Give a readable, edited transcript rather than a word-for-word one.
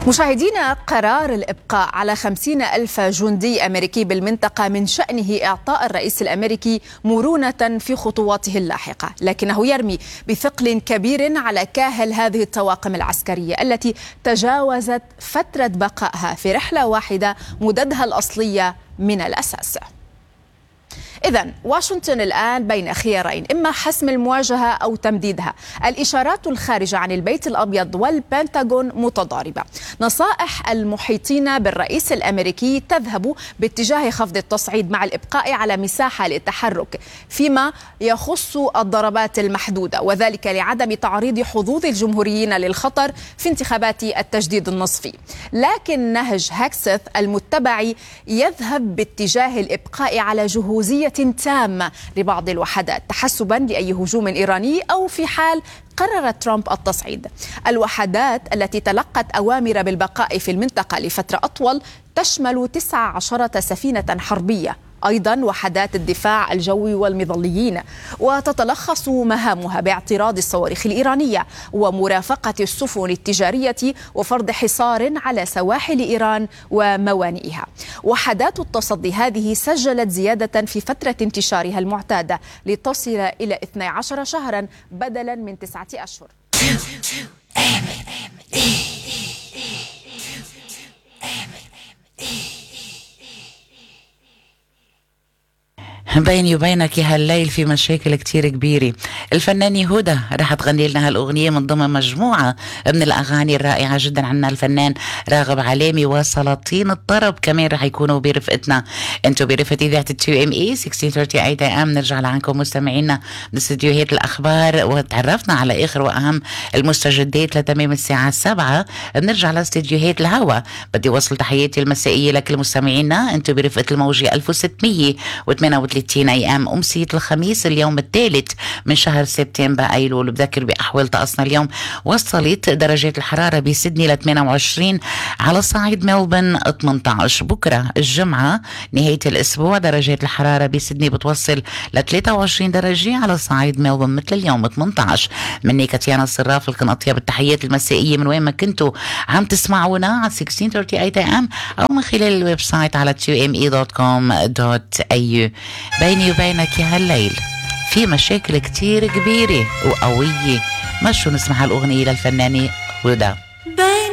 مشاهدينا، قرار الإبقاء على 50,000 جندي أمريكي بالمنطقة من شأنه إعطاء الرئيس الأمريكي مرونة في خطواته اللاحقة، لكنه يرمي بثقل كبير على كاهل هذه الطواقم العسكرية التي تجاوزت فترة بقائها في رحلة واحدة مدتها الأصلية من الأساس. إذن واشنطن الآن بين خيارين، إما حسم المواجهة أو تمديدها. الإشارات الخارجة عن البيت الأبيض والبنتاغون متضاربة. نصائح المحيطين بالرئيس الأمريكي تذهب باتجاه خفض التصعيد مع الإبقاء على مساحة للتحرك فيما يخص الضربات المحدودة، وذلك لعدم تعريض حظوظ الجمهوريين للخطر في انتخابات التجديد النصفي. لكن نهج هاكسث المتبع يذهب باتجاه الإبقاء على جهوزية تامة لبعض الوحدات تحسبا لأي هجوم إيراني أو في حال قرر ترامب التصعيد. الوحدات التي تلقت أوامر بالبقاء في المنطقة لفترة أطول تشمل 19 سفينة حربية، أيضا وحدات الدفاع الجوي والمظليين، وتتلخص مهامها باعتراض الصواريخ الإيرانية ومرافقة السفن التجارية وفرض حصار على سواحل إيران وموانئها. وحدات التصدي هذه سجلت زيادة في فترة انتشارها المعتادة لتصل إلى 12 شهرا بدلا من 9 أشهر. بيني وبينك يا هالليل في مشاكل كتير كبيرة. الفنانة هدى رح تغني لنا هالأغنية من ضمن مجموعة من الأغاني الرائعة جدا عنا الفنان راغب علامي وسلاطين الطرب كمان رح يكونوا برفقتنا. انتوا برفقة إذاعة 2ME 1638 AM. نرجع لعنكم مستمعينا من استديوهات الأخبار، وتعرفنا على آخر وأهم المستجدات لتمام الساعة 7. بنرجع لاستديوهات الهوا. بدي وصل تحياتي المسائية لكل مستمعينا. انتوا برفقة الموجة 1638 AM أمسية الخميس اليوم الثالث من شهر سبتمبر أيلول. بذكر بأحوال طقسنا اليوم. وصلت درجات الحرارة بسيدني ل 28، على صعيد ملبن 18. بكرة الجمعة نهاية الأسبوع درجات الحرارة بسيدني بتوصل ل 23 درجة، على صعيد ملبن مثل اليوم 18. مني كاتيانا الصراف، لكن أطيب التحيات المسائية من وين ما كنتوا عم تسمعونا على 1638 AM أو من خلال الويب سايت على 2me.com.au. بيني وبينك يا هالليل في مشاكل كتير كبيرة وقوية. مشوا نسمع هالأغنية للفنانة هدى.